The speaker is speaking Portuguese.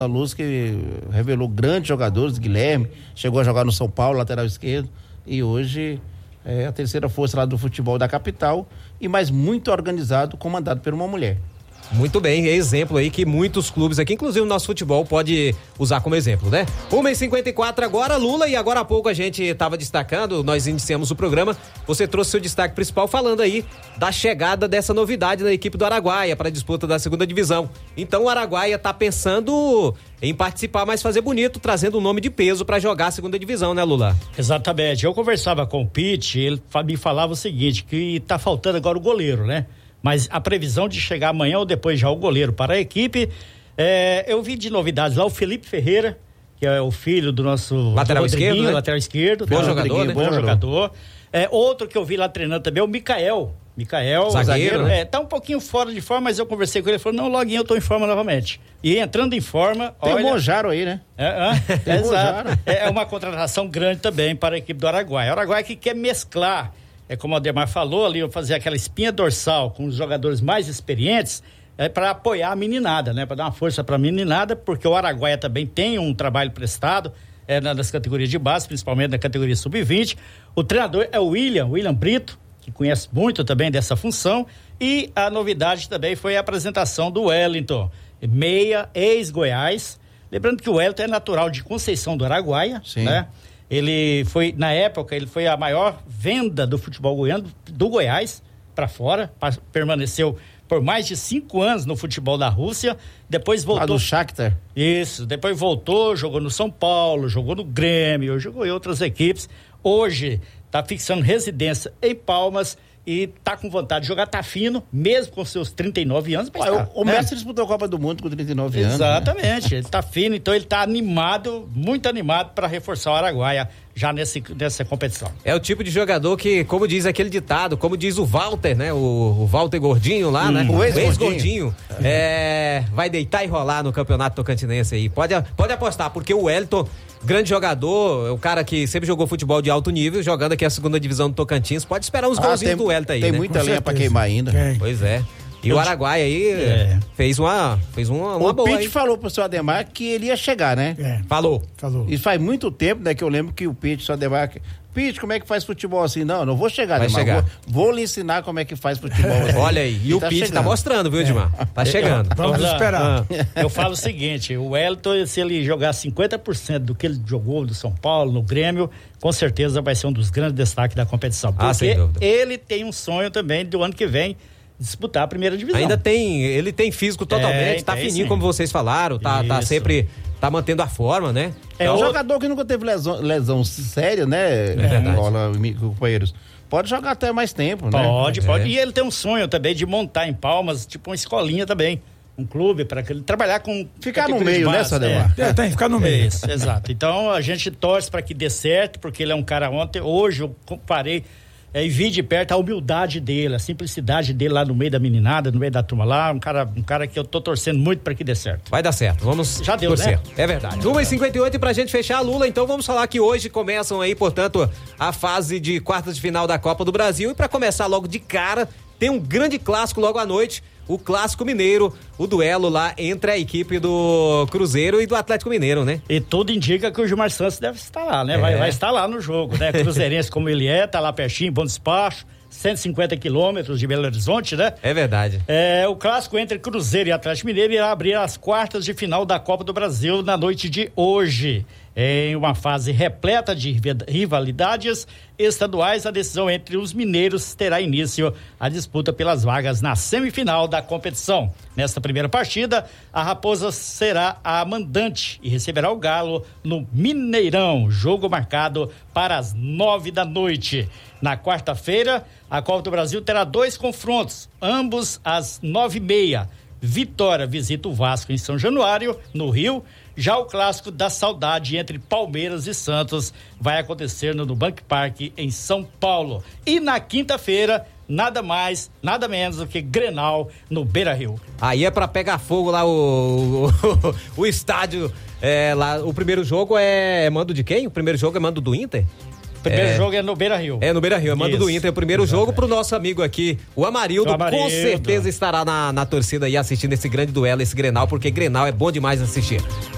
Luz, que revelou grandes jogadores. Guilherme chegou a jogar no São Paulo, lateral esquerdo, e hoje é a terceira força lá do futebol da capital, e mais muito organizado, comandado por uma mulher. Muito bem, é exemplo aí que muitos clubes aqui, inclusive o nosso futebol, pode usar como exemplo, né? 1h54 agora, Lula, e agora há pouco a gente estava destacando, nós iniciamos o programa, você trouxe seu destaque principal falando aí da chegada dessa novidade da equipe do Araguaia para a disputa da segunda divisão. Então o Araguaia está pensando em participar, mas fazer bonito, trazendo um nome de peso para jogar a segunda divisão, né, Lula? Exatamente, eu conversava com o Pete, ele me falava o seguinte, que tá faltando agora o goleiro, né? Mas a previsão de chegar amanhã ou depois já o goleiro para a equipe, eu vi de novidades lá o Felipe Ferreira, que é o filho do nosso lateral esquerdo, né? Lateral esquerdo. Bom jogador, né? Bom jogador. Outro que eu vi lá treinando também é o Micael, zagueiro, né? Tá um pouquinho fora de forma, mas eu conversei com ele, ele falou, não, loguinho eu tô em forma novamente. E entrando em forma, tem o Mojaro aí, né? Exato. É uma contratação grande também para a equipe do Araguaia. O Araguaia que quer mesclar, como o Ademar falou ali, fazer aquela espinha dorsal com os jogadores mais experientes, para apoiar a meninada, né? Para dar uma força para a meninada, porque o Araguaia também tem um trabalho prestado nas categorias de base, principalmente na categoria sub-20. O treinador é o William Brito, que conhece muito também dessa função, e a novidade também foi a apresentação do Wellington, meia, ex-Goiás. Lembrando que o Wellington é natural de Conceição do Araguaia, sim, né? Ele foi, na época, a maior venda do futebol goiano, do Goiás para fora, permaneceu por mais de 5 anos no futebol da Rússia, depois voltou... do Shakhtar. Isso, depois voltou, jogou no São Paulo, jogou no Grêmio, jogou em outras equipes, hoje está fixando residência em Palmas e tá com vontade de jogar, tá fino, mesmo com seus 39 anos. O Messi disputou a Copa do Mundo com 39 anos. Exatamente, né? Ele tá fino, então ele tá animado, muito animado para reforçar o Araguaia já nessa competição. É o tipo de jogador que, como diz aquele ditado, como diz o Walter, né? O Walter Gordinho lá, né? O ex-Gordinho. Vai deitar e rolar no Campeonato Tocantinense aí. Pode apostar, porque o Wellington, grande jogador, é o cara que sempre jogou futebol de alto nível, jogando aqui a segunda divisão do Tocantins, pode esperar uns golzinhos do Wellington aí, tem né? muita lenha pra queimar ainda. Pois é. E o Araguaia aí fez uma boa. O Pete falou pro seu Ademar que ele ia chegar, né? Falou. E faz muito tempo, né, que eu lembro que o Pete, seu Ademar... Pete, como é que faz futebol assim? Não vou chegar, Ademar. Vou lhe ensinar como é que faz futebol assim. Olha aí, e o Pete tá mostrando, viu, Edmar? Tá chegando. Vamos esperar. Eu falo o seguinte, o Wellington, se ele jogar 50% do que ele jogou do São Paulo, no Grêmio, com certeza vai ser um dos grandes destaques da competição. Porque sem dúvida. Ele tem um sonho também do ano que vem disputar a primeira divisão. Ele tem físico totalmente, tá fininho, sim, como vocês falaram, tá sempre... Tá mantendo a forma, né? É um jogador que nunca teve lesão séria, né? Companheiros. Pode jogar até mais tempo, né? Pode. E ele tem um sonho também de montar em Palmas, tipo uma escolinha também. Um clube para ele trabalhar com... Ficar no meio, né, Sademar? Tem que ficar no meio. Isso, exato. Então a gente torce para que dê certo, porque ele é um cara hoje eu comparei e vi de perto a humildade dele, a simplicidade dele lá no meio da meninada, no meio da turma lá, um cara que eu tô torcendo muito para que dê certo. Vai dar certo, vamos já deu, torcer. Né? É verdade. 1h58 pra gente fechar, Lula, então vamos falar que hoje começam aí, portanto, a fase de quartas de final da Copa do Brasil, e para começar logo de cara, tem um grande clássico logo à noite, o Clássico Mineiro, o duelo lá entre a equipe do Cruzeiro e do Atlético Mineiro, né? E tudo indica que o Gilmar Santos deve estar lá, né? Vai estar lá no jogo, né? Cruzeirense como ele tá lá pertinho, bom despacho, 150 quilômetros de Belo Horizonte, né? É verdade. O clássico entre Cruzeiro e Atlético Mineiro irá abrir as quartas de final da Copa do Brasil na noite de hoje. Em uma fase repleta de rivalidades estaduais, a decisão entre os mineiros terá início a disputa pelas vagas na semifinal da competição. Nesta primeira partida, a Raposa será a mandante e receberá o Galo no Mineirão, jogo marcado para as 9 da noite. Na quarta-feira, a Copa do Brasil terá 2 confrontos, ambos às 9h30. Vitória visita o Vasco em São Januário, no Rio. Já o clássico da saudade entre Palmeiras e Santos vai acontecer no Nubank Park em São Paulo. E na quinta-feira, nada mais, nada menos do que Grenal no Beira-Rio. Aí é pra pegar fogo lá o estádio. Lá, o primeiro jogo é mando de quem? O primeiro jogo é mando do Inter? O primeiro jogo é no Beira-Rio. É no Beira-Rio, é mando do Inter. O primeiro jogo pro nosso amigo aqui, o Amarildo, com certeza estará na torcida aí assistindo esse grande duelo, esse Grenal, porque Grenal é bom demais assistir.